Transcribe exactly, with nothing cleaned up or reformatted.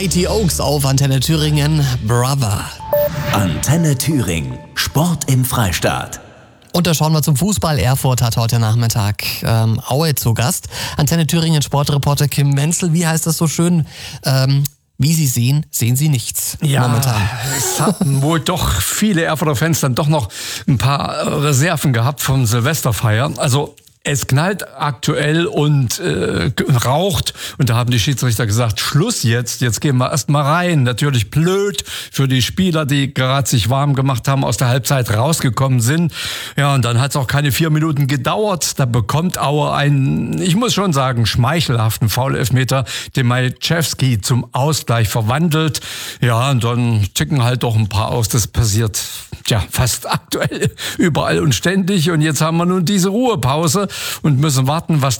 Mighty Oaks auf Antenne Thüringen, Brother. Antenne Thüringen, Sport im Freistaat. Und da schauen wir zum Fußball. Erfurt hat heute Nachmittag ähm, Aue zu Gast. Antenne Thüringen Sportreporter Kim Menzel, wie heißt das so schön? Ähm, wie Sie sehen, sehen Sie nichts ja, momentan. Es hatten wohl doch viele Erfurter Fans dann doch noch ein paar Reserven gehabt vom Silvesterfeier. Also es knallt aktuell und äh, raucht. Und da haben die Schiedsrichter gesagt, Schluss jetzt, jetzt gehen wir erst mal rein. Natürlich blöd für die Spieler, die gerade sich warm gemacht haben, aus der Halbzeit rausgekommen sind. Ja, und dann hat es auch keine vier Minuten gedauert. Da bekommt Aue einen, ich muss schon sagen, schmeichelhaften Foul-Elfmeter, den Majczewski zum Ausgleich verwandelt. Ja, und dann ticken halt doch ein paar aus. Das passiert ja fast aktuell überall und ständig. Und jetzt haben wir nun diese Ruhepause und müssen warten, was